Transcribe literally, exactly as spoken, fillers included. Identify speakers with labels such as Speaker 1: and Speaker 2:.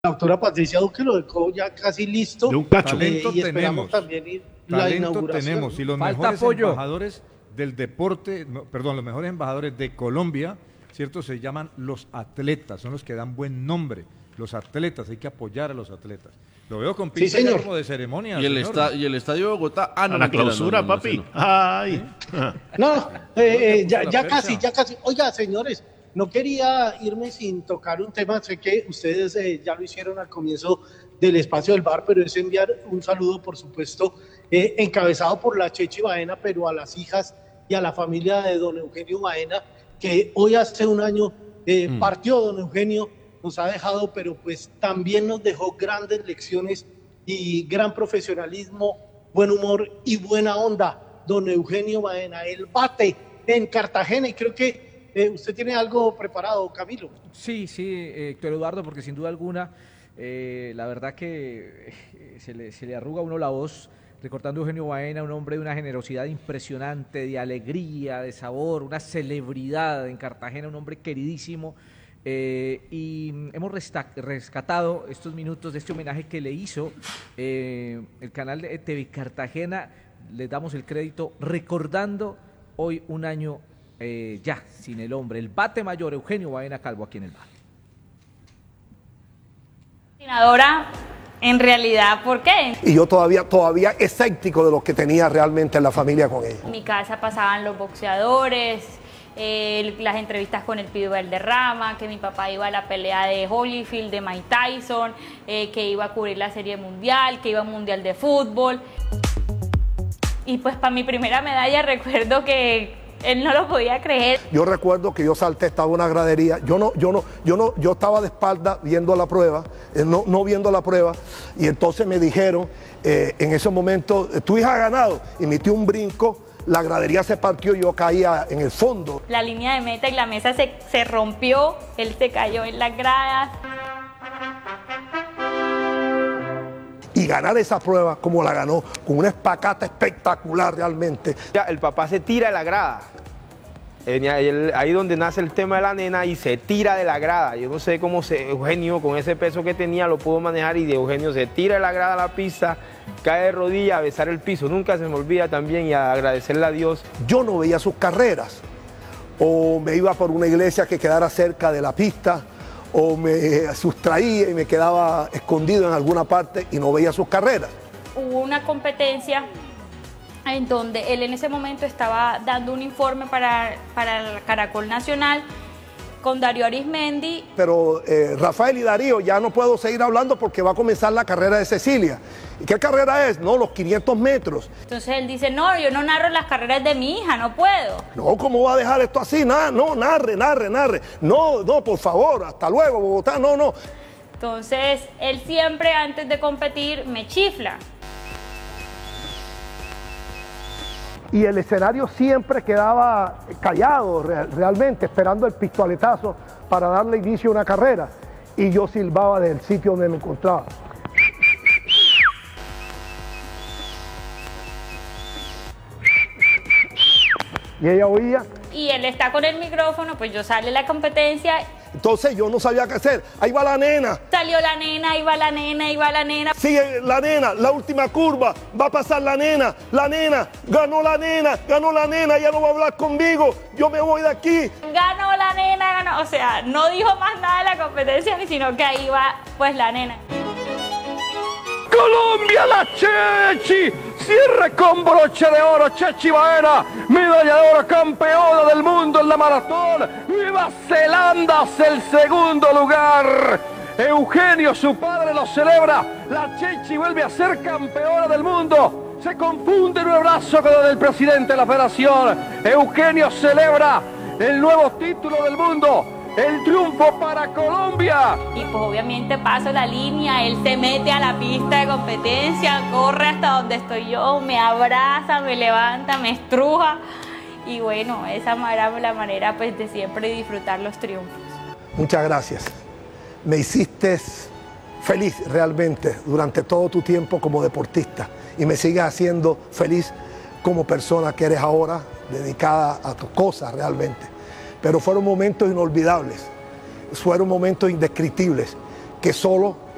Speaker 1: doctora Patricia Duque lo dejó ya casi listo.
Speaker 2: De un cacho.
Speaker 1: Eh,
Speaker 2: Talento
Speaker 1: y esperamos
Speaker 2: tenemos.
Speaker 1: también ir la
Speaker 2: Talento
Speaker 1: inauguración.
Speaker 2: tenemos. Y los
Speaker 3: Falta
Speaker 2: mejores
Speaker 3: apoyo.
Speaker 2: embajadores del deporte, no, perdón, los mejores embajadores de Colombia, ¿cierto? Se llaman los atletas, son los que dan buen nombre. Los atletas, hay que apoyar a los atletas. Lo veo con pinta
Speaker 1: Sí, señor.
Speaker 2: como de ceremonia.
Speaker 4: Y el,
Speaker 2: señor.
Speaker 4: esta- y el estadio de Bogotá. Ah, no,
Speaker 5: A la
Speaker 4: mentira,
Speaker 5: clausura,
Speaker 4: no, no, no,
Speaker 5: papi.
Speaker 4: ese no.
Speaker 5: Ay.
Speaker 1: No, eh, eh, ya,
Speaker 2: la
Speaker 1: ya
Speaker 2: percha.
Speaker 1: casi, ya casi. Oiga, señores, no quería irme sin tocar un tema. Sé que ustedes eh, ya lo hicieron al comienzo del espacio del bar, pero es enviar un saludo, por supuesto, eh, encabezado por la Chechi Baena, pero a las hijas y a la familia de don Eugenio Baena, que hoy hace un año eh,
Speaker 4: Mm.
Speaker 1: partió don Eugenio, nos ha dejado, pero pues también nos dejó grandes lecciones y gran profesionalismo, buen humor y buena onda. Don Eugenio Baena, el bate en Cartagena, y creo que eh, usted tiene algo preparado, Camilo.
Speaker 3: Sí, sí, eh, Héctor Eduardo, porque sin duda alguna, eh, la verdad que eh, se le, se le arruga a uno la voz recordando a Eugenio Baena, un hombre de una generosidad impresionante, de alegría, de sabor, una celebridad en Cartagena, un hombre queridísimo. Eh, y hemos resta- rescatado estos minutos de este homenaje que le hizo eh, el canal de T V Cartagena. Les damos el crédito recordando hoy un año eh, ya sin el hombre, el bate mayor Eugenio Baena Calvo aquí en el bar.
Speaker 6: Coordinadora, en realidad, ¿por qué?
Speaker 7: Y yo todavía, todavía escéptico de lo que tenía realmente en la familia con ella.
Speaker 6: En mi casa pasaban los boxeadores, eh, las entrevistas con el Pido Valderrama, que mi papá iba a la pelea de Holyfield, de Mike Tyson, eh, que iba a cubrir la Serie Mundial, que iba a un Mundial de Fútbol. Y pues para mi primera medalla recuerdo que él no lo podía creer.
Speaker 7: Yo recuerdo que yo salté, estaba en una gradería, yo no, yo no, yo no, yo estaba de espalda viendo la prueba, eh, no, no viendo la prueba, y entonces me dijeron, eh, en ese momento, tu hija ha ganado, y metí un brinco, la gradería se partió y yo caía en el fondo.
Speaker 6: La línea de meta y la mesa se, se rompió, él se cayó en las gradas.
Speaker 7: Y ganar esa prueba como la ganó, con una espacata espectacular realmente.
Speaker 8: Ya, el papá se tira de la grada. Venía él- ahí donde nace el tema de la nena y se tira de la grada. Yo no sé cómo se, Eugenio con ese peso que tenía lo pudo manejar y de Eugenio se tira de la grada a la pista, cae de rodillas a besar el piso. Nunca se me olvida también y a agradecerle a Dios.
Speaker 7: Yo no veía sus carreras, o me iba por una iglesia que quedara cerca de la pista, o me sustraía y me quedaba escondido en alguna parte y no veía sus carreras.
Speaker 6: Hubo una competencia en donde él en ese momento estaba dando un informe para, para el Caracol Nacional con Darío Arismendi.
Speaker 7: Pero eh, Rafael y Darío, ya no puedo seguir hablando porque va a comenzar la carrera de Cecilia. ¿Y qué carrera es? No, los quinientos metros.
Speaker 6: Entonces él dice, no, yo no narro las carreras de mi hija, no puedo.
Speaker 7: No, ¿cómo va a dejar esto así? Nah, no, narre, narre, narre. No, no, por favor, hasta luego, Bogotá, no, no.
Speaker 6: Entonces él siempre antes de competir me chifla.
Speaker 7: Y el escenario siempre quedaba callado real- realmente, esperando el pistoletazo para darle inicio a una carrera. Y yo silbaba del sitio donde me encontraba. Y ella oía.
Speaker 6: Y él está con el micrófono, pues yo sale la competencia,
Speaker 7: Entonces yo no sabía qué hacer. Ahí va la nena.
Speaker 6: salió la nena, iba la nena, iba la nena.
Speaker 7: Sigue la nena, la última curva, va a pasar la nena, la nena, ganó la nena, ganó la nena, ya no va a hablar conmigo, yo me voy de aquí.
Speaker 6: Ganó la nena, ganó, o sea, no dijo más nada de la competencia, ni sino que ahí va pues la nena.
Speaker 9: Colombia, la Chechi, cierre con broche de oro, Chechi Baena, medalla de oro, campeona del mundo en la maratón. Nueva Zelanda hace el segundo lugar. Eugenio, su padre, lo celebra. La Chechi vuelve a ser campeona del mundo. Se confunde en un abrazo con el del presidente de la federación. Eugenio celebra el nuevo título del mundo. El triunfo para Colombia.
Speaker 6: Y pues obviamente paso la línea, él se mete a la pista de competencia, corre hasta donde estoy yo, me abraza, me levanta, me estruja. Y bueno, esa era la manera pues de siempre disfrutar los triunfos.
Speaker 7: Muchas gracias. Me hiciste feliz realmente durante todo tu tiempo como deportista y me sigues haciendo feliz como persona que eres ahora, dedicada a tus cosas realmente. Pero fueron momentos inolvidables, fueron momentos indescriptibles que solo